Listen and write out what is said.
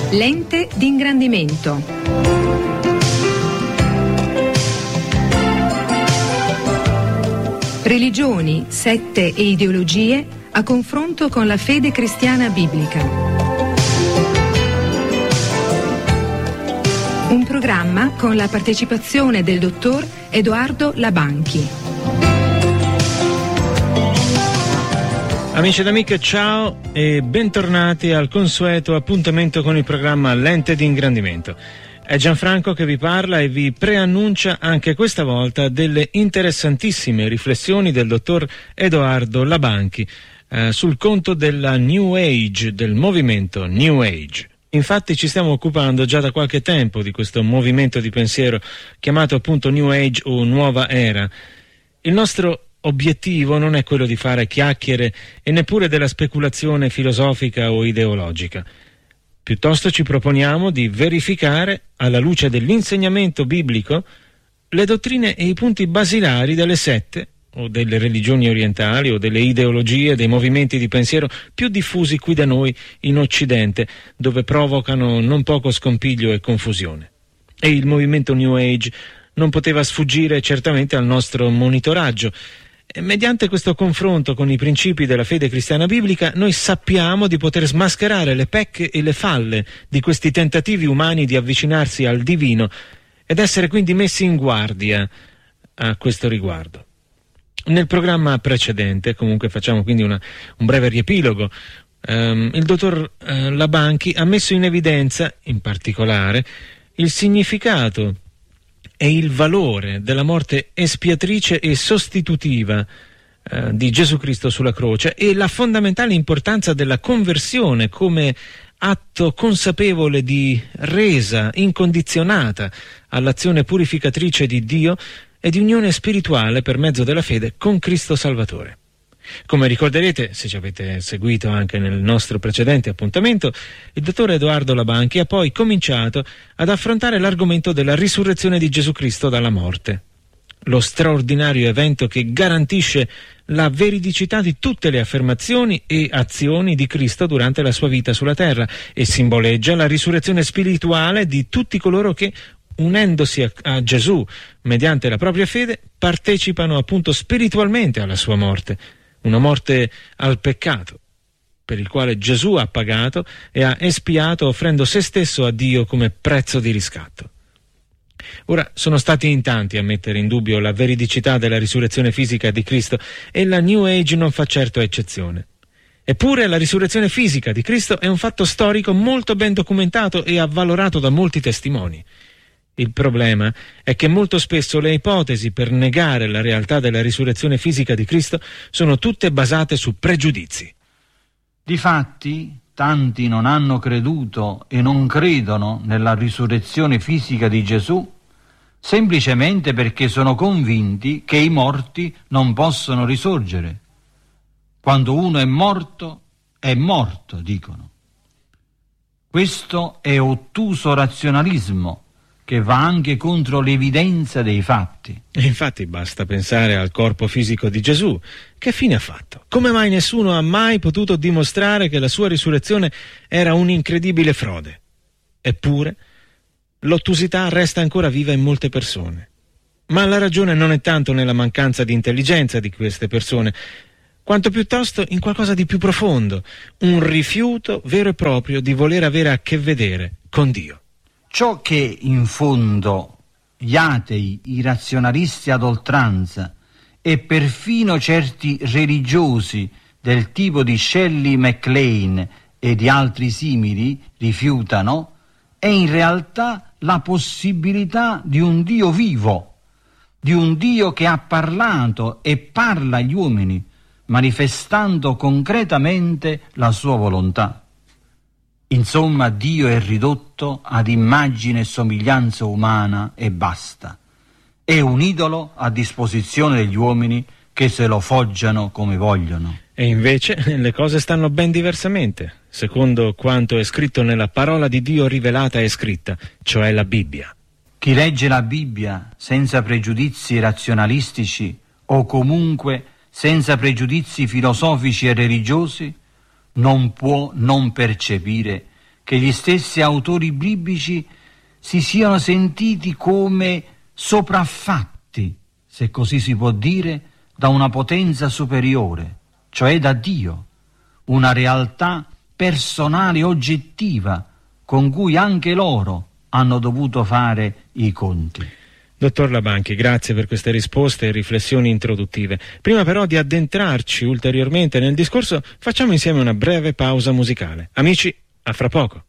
Lente di ingrandimento. Religioni, sette e ideologie a confronto con la fede cristiana biblica. Un programma con la partecipazione del dottor Edoardo Labanchi. Amici ed amiche, ciao e bentornati al consueto appuntamento con il programma Lente di ingrandimento. È Gianfranco che vi parla e vi preannuncia anche questa volta delle interessantissime riflessioni del dottor Edoardo Labanchi sul conto della New Age, del movimento New Age. Infatti ci stiamo occupando già da qualche tempo di questo movimento di pensiero chiamato appunto New Age o Nuova Era. Il nostro obiettivo non è quello di fare chiacchiere e neppure della speculazione filosofica o ideologica. Piuttosto ci proponiamo di verificare, alla luce dell'insegnamento biblico, le dottrine e i punti basilari delle sette o delle religioni orientali o delle ideologie, dei movimenti di pensiero più diffusi qui da noi in Occidente, dove provocano non poco scompiglio e confusione. E il movimento New Age non poteva sfuggire certamente al nostro monitoraggio. E mediante questo confronto con i principi della fede cristiana biblica, noi sappiamo di poter smascherare le pecche e le falle di questi tentativi umani di avvicinarsi al divino ed essere quindi messi in guardia a questo riguardo. Nel programma precedente, comunque facciamo quindi un breve riepilogo, il dottor Labanchi ha messo in evidenza, in particolare, il significato e il valore della morte espiatrice e sostitutiva di Gesù Cristo sulla croce e la fondamentale importanza della conversione come atto consapevole di resa incondizionata all'azione purificatrice di Dio e di unione spirituale per mezzo della fede con Cristo Salvatore. Come ricorderete, se ci avete seguito anche nel nostro precedente appuntamento, il dottor Edoardo Labanchi ha poi cominciato ad affrontare l'argomento della risurrezione di Gesù Cristo dalla morte, lo straordinario evento che garantisce la veridicità di tutte le affermazioni e azioni di Cristo durante la sua vita sulla terra e simboleggia la risurrezione spirituale di tutti coloro che, unendosi a Gesù mediante la propria fede, partecipano appunto spiritualmente alla sua morte. Una morte al peccato, per il quale Gesù ha pagato e ha espiato offrendo se stesso a Dio come prezzo di riscatto. Ora, sono stati in tanti a mettere in dubbio la veridicità della risurrezione fisica di Cristo e la New Age non fa certo eccezione. Eppure la risurrezione fisica di Cristo è un fatto storico molto ben documentato e avvalorato da molti testimoni. Il problema è che molto spesso le ipotesi per negare la realtà della risurrezione fisica di Cristo sono tutte basate su pregiudizi. Difatti, tanti non hanno creduto e non credono nella risurrezione fisica di Gesù semplicemente perché sono convinti che i morti non possono risorgere. Quando uno è morto, dicono. Questo è ottuso razionalismo che va anche contro l'evidenza dei fatti. E infatti basta pensare al corpo fisico di Gesù. Che fine ha fatto? Come mai nessuno ha mai potuto dimostrare che la sua risurrezione era un'incredibile frode? Eppure l'ottusità resta ancora viva in molte persone. Ma la ragione non è tanto nella mancanza di intelligenza di queste persone, quanto piuttosto in qualcosa di più profondo, un rifiuto vero e proprio di voler avere a che vedere con Dio. Ciò che in fondo gli atei, i razionalisti ad oltranza e perfino certi religiosi del tipo di Shelley MacLaine e di altri simili rifiutano è in realtà la possibilità di un Dio vivo, di un Dio che ha parlato e parla agli uomini, manifestando concretamente la sua volontà. Insomma, Dio è ridotto ad immagine e somiglianza umana e basta. È un idolo a disposizione degli uomini che se lo foggiano come vogliono. E invece le cose stanno ben diversamente, secondo quanto è scritto nella parola di Dio rivelata e scritta, cioè la Bibbia. Chi legge la Bibbia senza pregiudizi razionalistici o comunque senza pregiudizi filosofici e religiosi non può non percepire che gli stessi autori biblici si siano sentiti come sopraffatti, se così si può dire, da una potenza superiore, cioè da Dio, una realtà personale oggettiva con cui anche loro hanno dovuto fare i conti. Dottor Labanchi, grazie per queste risposte e riflessioni introduttive. Prima però di addentrarci ulteriormente nel discorso, facciamo insieme una breve pausa musicale. Amici, a fra poco.